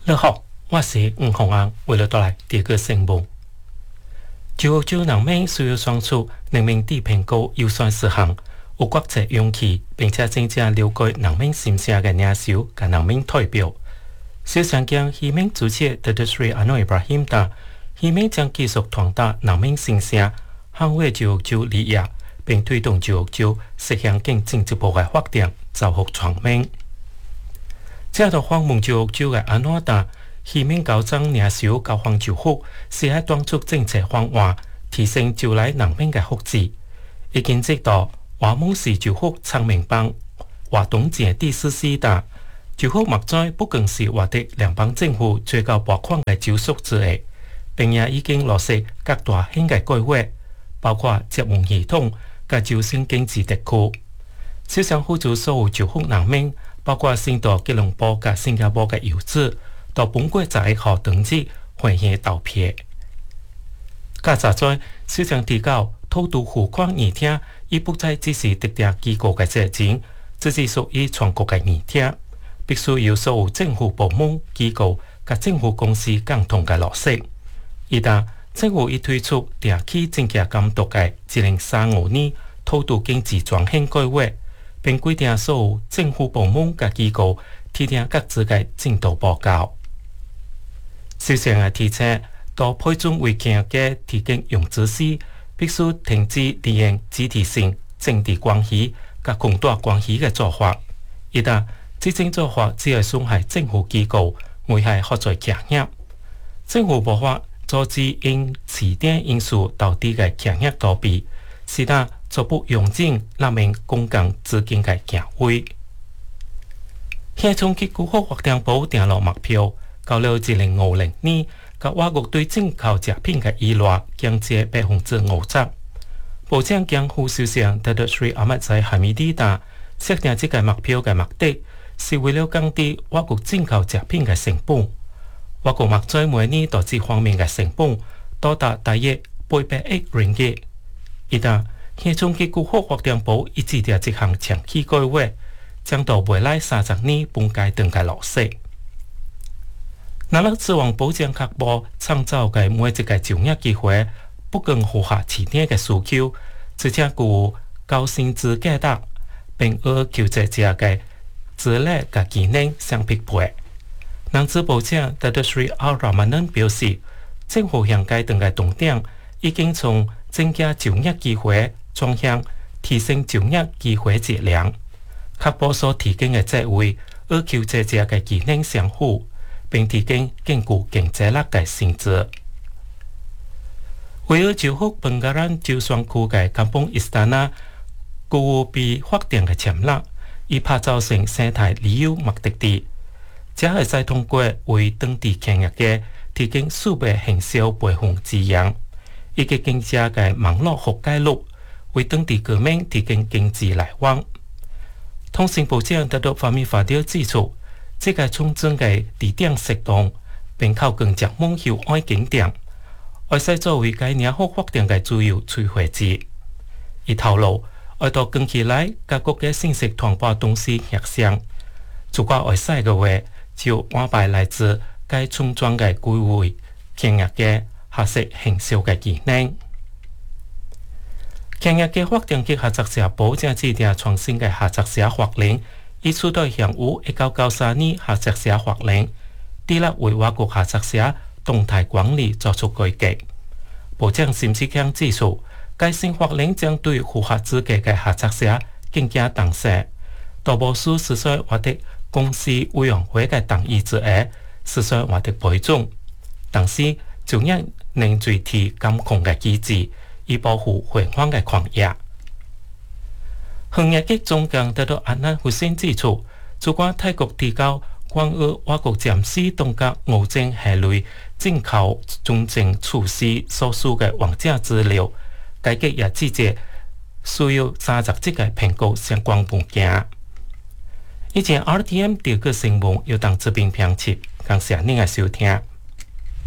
你好，我是吴宏安，为了带来第二个新闻。就人民需要上诉人民地评估优先事项，有国际勇气，并且真正了解人民心声的领袖和人民代表。小上将希望主持特特斯里安诺伊布拉希达，希望将继续传达人民心声，捍卫就利益，并推动就实现更进一步的发展，造福全民。这套访问就的安诺达，希望校正领袖交换就福，是喺当出政策方案，提升就来人民的福祉。已经知道华姆市就福昌明帮活动前第14大。就福目前不仅是获得联邦政府最高拨款的州属之一，并也已经落实各大型的计划，包括捷运系统和州省经济特区。首相呼吁所有就福人民，包括先到吉隆坡和新加坡的游子，到本月11号登记回去投票。加早在首相提到，土地付款议程已不再只是特定机构的责任，这是属于全国的议程。必須由所有政府部門、機構及政府公司共同嘅落實。而但政府已推出定期政策監督嘅2035年土地經濟轉型計劃，並規定所有政府部門及機構提定各自嘅進度報告。首相嘅提出，到配種違憲嘅提供用資時，必須停止利用集體性政治關係及強大關係嘅做法。而但這種做法只係損害政府機構，危害合作企業。政府無法阻止因此等因素導致嘅企業倒閉，是但逐步用盡人民公共資金嘅行為。現從結構好發展部定落目標，到了2050年，甲我國對進口食品嘅依賴降至50%。部長將副首相特特斯里阿末在哈米蒂達設定這個目標嘅目的，是為了降低我國進口食品嘅成本。我國目前每年投資方面嘅成本多達大約800億ringgit。而但現從結構好發展部一致嘅一項長期計劃，將到未來30年本階段嘅落實。那麼指望保障確保創造嘅每一個就業機會，不僅符合市場嘅需求，而且具有高薪資價值，並與求職者嘅資歷和技能相匹配。人資部長特特斯里阿拉曼恩表示，政府現階段嘅重點已經從增加就業機會轉向提升就業機會質量，確保所提供嘅職位與求職者嘅技能相符，並提供更具競爭力嘅薪資。為了就福本格蘭州雙區嘅Kampung Istana具有被發展嘅潛力，以拍造成生態旅遊目的地，這係再通過為當地企業嘅提供數倍行銷培訓資源，以及更加嘅網絡覆蓋率，為當地居民提供經濟來往。通信部長特多方面發表指出，這個重整嘅地點適當，並靠近石門後海景點，會使作為該年好發展嘅主要催化劑。而透露，愛到近期來各國嘅信息傳播東西協商，如果會使嘅話，就安排來自該村莊嘅居委企業嘅學習行銷嘅技能。企業嘅發展及合作社部將制定創新嘅合作社法令，以取代現有1993年合作社法令，致力為我國合作社動態管理作出改革。部長沈志強指出，該新法令將對符合資格嘅合作社更加重視，大部數實際獲得公司委員會嘅同意之後，實際獲得批准，同時就業能具體監控嘅機制，以保護違法嘅行業。行業局總監特多安南胡先指出，如果泰國提高關於我國暫時凍結5種系類進口中正措施所需嘅網站資料，該局也指責需要37個評估相關文件。以前 RTM 第二個新聞要當這邊評測，感謝您嘅收聽。